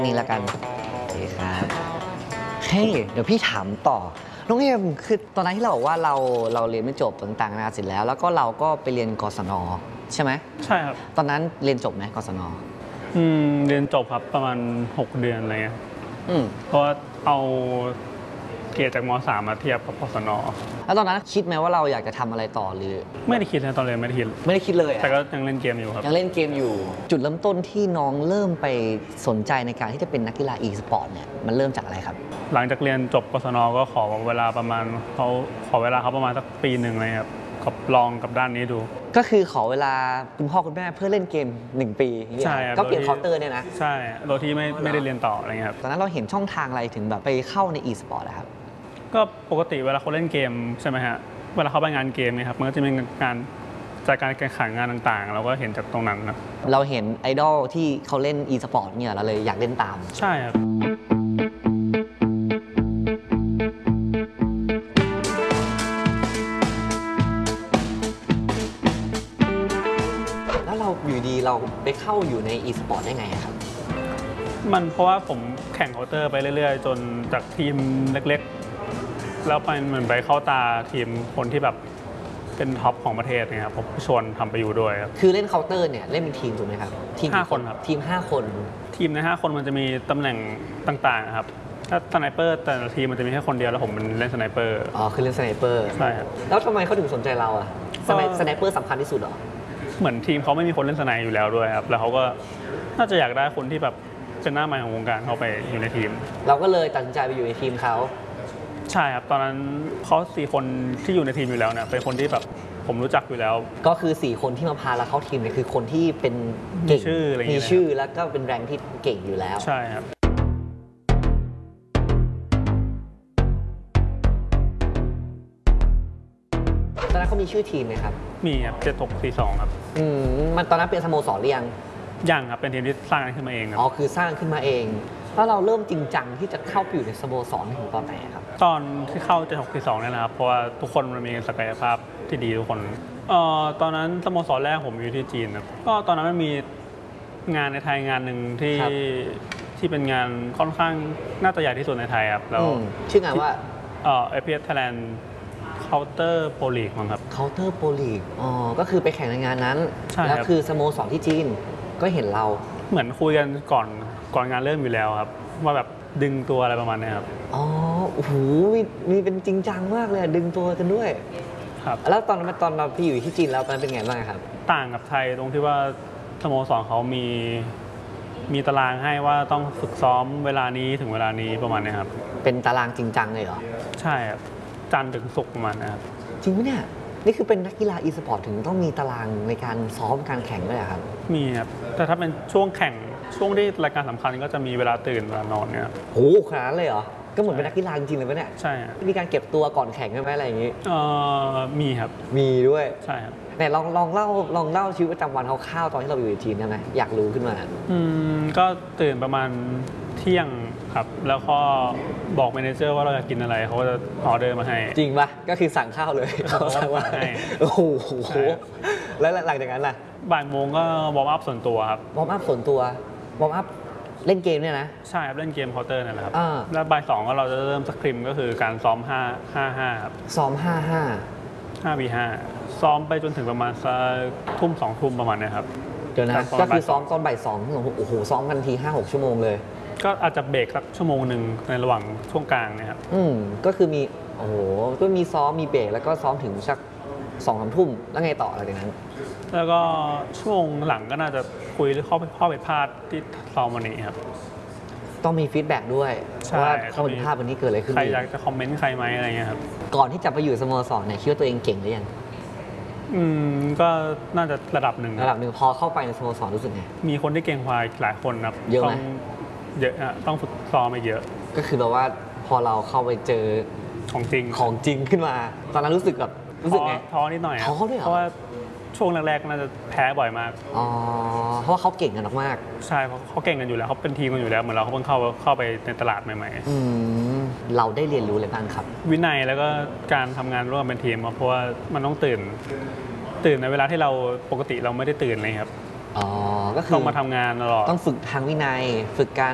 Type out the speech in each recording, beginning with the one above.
นี่ละกันโอเคครับเฮ้ยเดี๋ยวพี่ถามต่อน้องเอมคือตอนนั้นที่เราบอกว่าเราเรียนไม่จบต่างๆนานาเสร็จแล้วก็เราก็ไปเรียนกศนใช่ไหมใช่ครับตอนนั้นเรียนจบไหมกศนเรียนจบครับประมาณ6 เดือนอะไรเงี้ยเพราะว่าเอาเกรดจากม.3 มาเทียบกับกศนแล้วตอนนั้นคิดไหมว่าเราอยากจะทำอะไรต่อหรือไม่ได้คิดนะตอนเรียนไม่ได้คิดเลยแต่ก็ยังเล่นเกมอยู่ครับยังเล่นเกมอยู่จุดเริ่มต้นที่น้องเริ่มไปสนใจในการที่จะเป็นนักกีฬา e-sport เนี่ยมันเริ่มจากอะไรครับหลังจากเรียนจบกศนก็ขอเวลาประมาณเขาประมาณสักปีหนึ่งเลยครับก็ลองกับด้านนี้ดูก็คือขอเวลาคุณพ่อคุณแม่เพื่อเล่นเกม1 ปีใช่ก็เปลี่ยนเคาน์เตอร์เนี่ยนะใช่โดยที่ไม่ได้เรียนต่ออะไรเงี้ยครับตอนนั้นเราเห็นช่องทางอะไรถึงแบบไปเข้าใน e-sport นะครับก็ปกติเวลาเขาเล่นเกมใช่ไหมฮะเวลาเขาไปงานเกมเนี่ยครับมันก็จะมีงานจากการแข่งขันงานต่างๆเราก็เห็นจากตรงนั้นนะเราเห็นไอดอลที่เขาเล่น e-sport เนี่ยเราเลยอยากเล่นตามใช่ครับแล้วเราอยู่ดีเราไปเข้าอยู่ใน e-sport ได้ไงครับมันเพราะว่าผมแข่งเคาน์เตอร์ไปเรื่อยๆจนจากทีมเล็กๆแล้วไปเหมือนไปเข้าตาทีมคนที่แบบเป็นท็อปของประเทศนะครับผมชวนทำไปอยู่ด้วยครับคือเล่นเคาน์เตอร์เนี่ยเล่นเป็นทีมถูกไหมครับทีม5 คนครับทีม5 คนทีมใน5 คนมันจะมีตำแหน่งต่างๆครับถ้าสไนเปอร์แต่ละทีมมันจะมีแค่คนเดียวแล้วผมเป็นเล่นสไนเปอร์คือเล่นสไนเปอร์ใช่ครับแล้วทำไมเขาถึงสนใจเราอะสไนเปอร์สำคัญที่สุดหรอเหมือนทีมเขาไม่มีคนเล่นสไนอยู่แล้วด้วยครับแล้วเขาก็น่าจะอยากได้คนที่แบบเป็นหน้าใหม่ของวงการเข้าไปอยู่ในทีมเราก็เลยตัดสินใจไปอยู่ในทีมเขาใช่ครับตอนนั้นเขา4 คนที่อยู่ในทีมอยู่แล้วเนี่ยเป็นคนที่แบบผมรู้จักอยู่แล้วก็คือ4 คนที่มาพาเราเข้าทีมเนี่ยคือคนที่เป็นเก่งชื่ออะไรมีชื่อแล้วก็เป็นแรงที่เก่งอยู่แล้วใช่ครับตอนนั้นเขามีชื่อทีมไหมครับมีครับ7642ครับมันตอนนั้นเป็นสโมสรหรือยังครับเป็นทีมที่สร้างขึ้นมาเองครับคือสร้างขึ้นมาเองแล้วเราเริ่มจริงจังที่จะเข้าไปอยู่ในสโมสรถึงตอนไหนครับตอนที่เข้า7642เนี่ยนะครับเพราะว่าทุกคนมันมีศักยภาพที่ดีทุกคนตอนนั้นสโมสรแรกผมอยู่ที่จีนครับก็ตอนนั้นมันมีงานในไทยงานหนึ่งที่เป็นงานค่อนข้างน่าจะใหญ่ที่สุดในไทยครับแล้วชื่องานว่า FPS Thailand Counter Pro League มั้งครับ Counter Pro League ก็คือไปแข่งในงานนั้นแล้วคือสโมสรที่จีนก็เห็นเราเหมือนคุยกันก่อนงานเริ่มอยู่แล้วครับว่าแบบดึงตัวอะไรประมาณนี้ครับโอ้โหมีเป็นจริงจังมากเลยดึงตัวกันด้วยครับแล้วตอนเราพี่อยู่ที่จีนแล้วตอนนั้นเป็นไงบ้างครับต่างกับไทยตรงที่ว่าสโมสรเขามีตารางให้ว่าต้องฝึกซ้อมเวลานี้ถึงเวลานี้ประมาณนี้ครับเป็นตารางจริงจังเลยเหรอใช่ครับจันทร์ถึงศุกร์ประมาณนี้ครับจริงไหมเนี่ยนี่คือเป็นนักกีฬา e-sport ถึงต้องมีตารางในการซ้อมการแข่งด้วยครับมีครับแต่ถ้าเป็นช่วงแข่งช่วงที่รายการสำคัญก็จะมีเวลาตื่นเวลานอนเนี่ยโอ้ขนาดนั้นเลยเหรอก็เหมือนเป็นนักกีฬาจริงๆเลยปะเนี่ยใช่มีการเก็บตัวก่อนแข่งไหมอะไรอย่างงี้มีครับมีด้วยใช่ครับแต่ลองเล่าชีวิตประจำวันคร่าวๆตอนที่เราอยู่ในทีมได้ไหมอยากรู้ขึ้นมาก็ตื่นประมาณเที่ยงครับแล้วก็บอกแมเนเจอร์ว่าเราจะกินอะไรเขาก็จะออเดอร์มาให้จริงปะก็คือสั่งข้าวเลยเขาสั่งมาให้โอ้โหแล้วหลังจากนั้นล่ะบ่ายโมงก็วอร์มอัพส่วนตัวครับวอร์มอัพส่วนตัววอร์มอัพเล่นเกมเนี่ยนะใช่ครับเล่นเกมเคาน์เตอร์นั่นแหละครับแล้วบ่าย2ก็เราจะเริ่มสคริมก็คือการซ้อม5-5ครับซ้อม 5v5 ซ้อมไปจนถึงประมาณสักทุ่ม2 ทุ่มประมาณนี้ครับเดี๋ยวนะก็คือซ้อมตอนบ่าย2โอ้โหซ้อมกันที 5-6 ชั่วโมงเลยก็อาจจะเบรกสัก1 ชั่วโมงในระหว่างช่วงกลางนะครับก็คือมีโอ้โหก็มีซ้อมมีเบรกแล้วก็ซ้อมถึงสัก2-3 ทุ่มแล้วไงต่ออะไรจากนั้นแล้วก็ช่วงหลังก็น่าจะคุยเรื่องข้อผิดพลาดที่ซ้อมวันนี้ครับต้องมีฟีดแบ็กด้วยว่าข้อผิดพลาดวันนี้เกิดอะไรขึ้นใครอยากจะคอมเมนต์ใครไหมอะไรเงี้ยครับก่อนที่จะไปอยู่สโมสรเนี่ยคิดว่าตัวเองเก่งหรือยังก็น่าจะระดับหนึ่งพอเข้าไปในสโมสรรู้สึกไงมีคนที่เก่งกว่าหลายคนครับเยอะไหมเยอะต้องฝึกซ้อมไปเยอะก็คือแบบว่าพอเราเข้าไปเจอของจริงขึ้นมาตอนนั้นรู้สึกไงท้อนิดหน่อยท้อด้วยเหรอเพราะว่าช่วงแรกๆน่าจะแพ้บ่อยมากเพราะว่าเขาเก่งกันมากใช่เพราะเขาเก่งกันอยู่แล้วเขาเป็นทีมกันอยู่แล้วเหมือนเราเขาเพิ่งเข้าไปในตลาดใหม่ๆเราได้เรียนรู้อะไรบ้างครับวินัยแล้วก็การทำงานร่วมเป็นทีมเพราะว่ามันต้องตื่นในเวลาที่เราปกติเราไม่ได้ตื่นเลยครับก็คือต้องมาทำงานตลอดต้องฝึกทางวินัยฝึกการ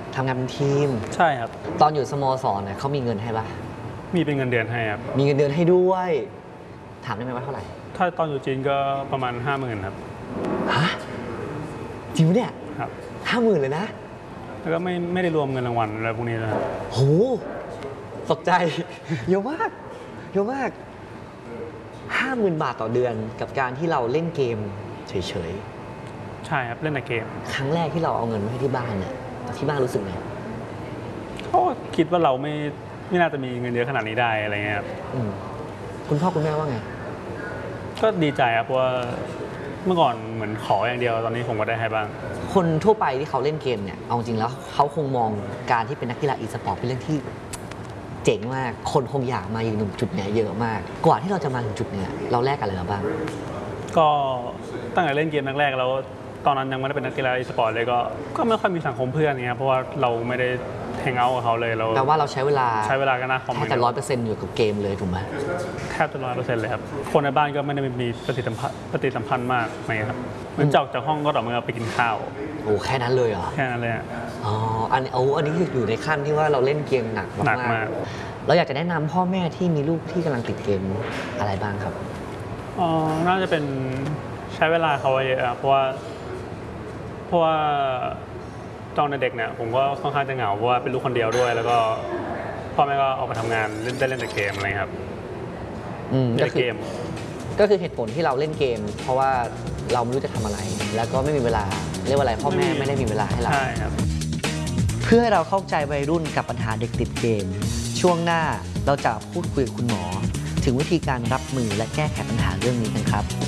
ทำงานเป็นทีมใช่ครับตอนอยู่สโมสรเนี่ยเขามีเงินให้ปะมีเป็นเงินเดือนให้ครับมีเงินเดือนให้ด้วย ถามได้ไหมว่าเท่าไหร่ถ้าตอนอยู่จีนก็ประมาณ 50,000ครับฮะ จริงปะเนี่ยครับ 50,000เลยนะแล้วก็ไม่ได้รวมเงินรางวัลอะไรพวกนี้นะครับโหตกใจ เยอะมาก เยอะมาก 50,000 บาทต่อเดือนกับการที่เราเล่นเกมเฉยใช่ครับเล่นแต่เกมๆ ครั้งแรกที่เราเอาเงินมาให้ที่บ้านเนี่ย ที่บ้านรู้สึกไงก็คิดว่าเราไม่น่าจะมีเงินเยอะขนาดนี้ได้อะไรเงี้ยครับอืมคุณพ่อคุณแม่ว่าไงก็ดีใจครับเพราะว่าเมื่อก่อนเหมือนขออย่างเดียวตอนนี้ผมก็ได้ให้บ้างคนทั่วไปที่เขาเล่นเกมเนี่ย เอาจริงแล้วเขาคงมองการที่เป็นนักกีฬาอีสปอร์ตเป็นเรื่องที่เจ๋งมาก คนคงอยากมาอยู่ตรงจุดเนี้ยเยอะมาก กว่าที่เราจะมาถึงจุดเนี้ยเราแลกอะไรมาบ้างก็ตั้งแต่เล่นเกมแรกๆแล้วตอนนั้นยังไม่ได้เป็นนักกีฬาอีสปอร์ตเลยก็ไม่ค่อยมีสังคมเพื่อนเงี้ยเพราะว่าเราไม่ได้แฮงเอาท์กับเขาเลยเราแต่ว่าเราใช้เวลากันหน้าคอมแทบจะ100%อยู่กับเกมเลยถูกไหมแทบจะ100%เลยครับคนในบ้านก็ไม่ได้มีปฏิสัมพันธ์มากอะไรเงี้ยครับเหมือนจากห้องก็ต่อมาไปกินข้าวโอ้แค่นั้นเลยเหรอแค่นั้นเลยอะอ๋ออันนี้คืออยู่ในขั้นที่ว่าเราเล่นเกมหนักหนักมามาก กๆเราอยากจะแนะนำพ่อแม่ที่มีลูกที่กำลังติดเกมอะไรบ้างครับน่าจะเป็นใช้เวลาเขาเยอะครับเพราะว่าตอนเด็กเนี่ยผมก็ค่อนข้างจะเหงาเพราะว่าเป็นลูกคนเดียวด้วย แล้วก็พ่อแม่ก็ออกมาทำงานเล่นแต่เกมอะไรครับก็เล่นคืเกอมก็คือเหตุผลที่เราเล่นเกม เพราะว่าเราไม่รู้จะทำอะไร แล้วก็ไม่มีเวลาเรียกว่าอะไรพ่อแม่ไม่ได้มีเวลาให้เราใช่ครับเพื่อให้เราเข้าใจวัยรุ่นกับปัญหาเด็กติดเกม ช่วงหน้าเราจะพูดคุยกับคุณหมอ ถึงวิธีการรับมือและแก้ไขปัญหาเรื่องนี้กันครับ